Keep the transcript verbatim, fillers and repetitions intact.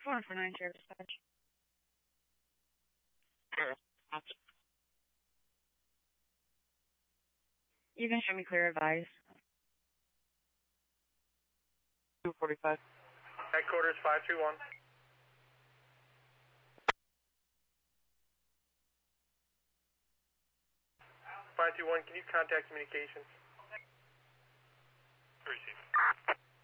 four one four nine, Sheriff Dispatch. You can show me clear advice. two forty-five. Headquarters five two one. five two one, can you contact communications? Receive.